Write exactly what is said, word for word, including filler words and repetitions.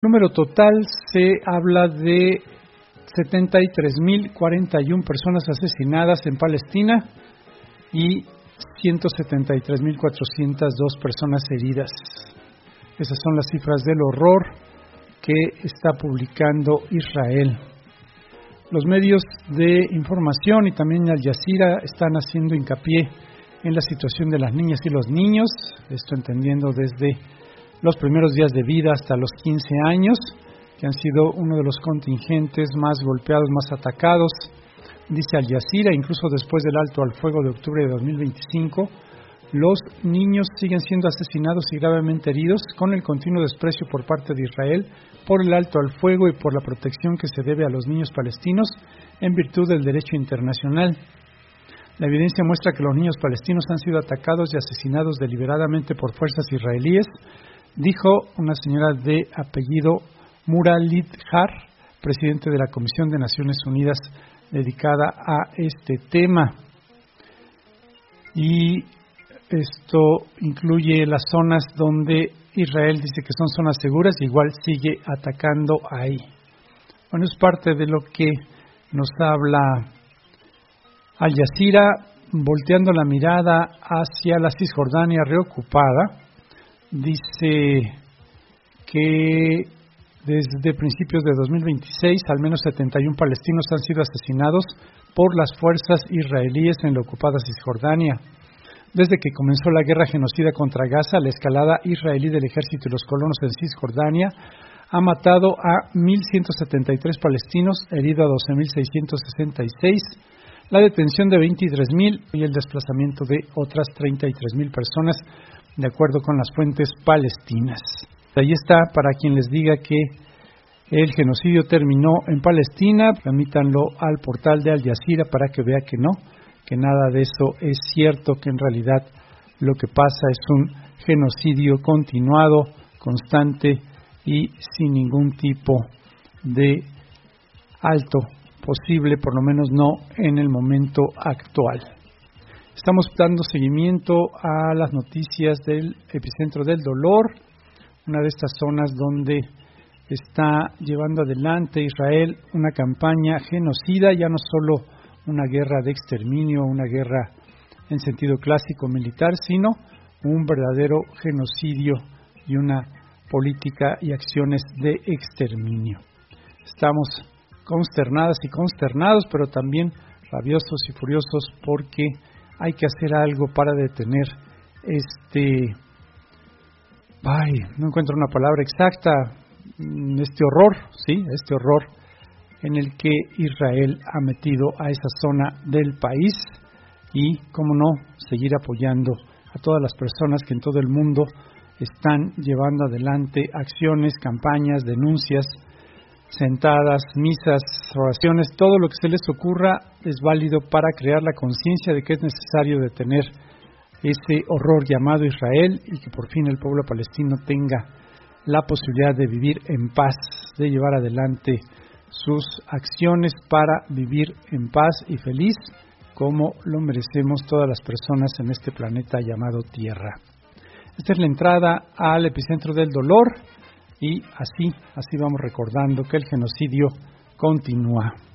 Número total se habla de setenta y tres mil cuarenta y una personas asesinadas en Palestina y ciento setenta y tres mil cuatrocientas dos personas heridas. Esas son las cifras del horror que está publicando Israel. Los medios de información y también Al Jazeera están haciendo hincapié en la situación de las niñas y los niños, esto entendiendo desde los primeros días de vida hasta los quince años, que han sido uno de los contingentes más golpeados, más atacados. Dice Al Jazeera, incluso después del alto al fuego de octubre de dos mil veinticinco, los niños siguen siendo asesinados y gravemente heridos con el continuo desprecio por parte de Israel por el alto al fuego y por la protección que se debe a los niños palestinos en virtud del derecho internacional. La evidencia muestra que los niños palestinos han sido atacados y asesinados deliberadamente por fuerzas israelíes, dijo una señora de apellido Muralid Har, presidente de la Comisión de Naciones Unidas dedicada a este tema. Y esto incluye las zonas donde Israel dice que son zonas seguras y igual sigue atacando ahí. Bueno, es parte de lo que nos habla Al Jazeera, volteando la mirada hacia la Cisjordania reocupada. Dice que desde principios de dos mil veintiséis, al menos setenta y uno palestinos han sido asesinados por las fuerzas israelíes en la ocupada Cisjordania. Desde que comenzó la guerra genocida contra Gaza, la escalada israelí del ejército y los colonos en Cisjordania ha matado a mil ciento setenta y tres palestinos, herido a doce mil seiscientos sesenta y seis, la detención de veintitrés mil y el desplazamiento de otras treinta y tres mil personas, de acuerdo con las fuentes palestinas. Ahí está, para quien les diga que el genocidio terminó en Palestina, remítanlo al portal de Al Jazeera para que vea que no, que nada de eso es cierto, que en realidad lo que pasa es un genocidio continuado, constante y sin ningún tipo de alto posible, por lo menos no en el momento actual. Estamos dando seguimiento a las noticias del epicentro del dolor, una de estas zonas donde está llevando adelante Israel una campaña genocida, ya no solo una guerra de exterminio, una guerra en sentido clásico militar, sino un verdadero genocidio y una política y acciones de exterminio. Estamos consternadas y consternados, pero también rabiosos y furiosos porque hay que hacer algo para detener este, ay, no encuentro una palabra exacta, este horror, sí, este horror en el que Israel ha metido a esa zona del país y, cómo no, seguir apoyando a todas las personas que en todo el mundo están llevando adelante acciones, campañas, denuncias, sentadas, misas, oraciones, todo lo que se les ocurra es válido para crear la conciencia de que es necesario detener ese horror llamado Israel y que por fin el pueblo palestino tenga la posibilidad de vivir en paz, de llevar adelante sus acciones para vivir en paz y feliz como lo merecemos todas las personas en este planeta llamado Tierra. Esta es la entrada al epicentro del dolor y así, así vamos recordando que el genocidio continúa.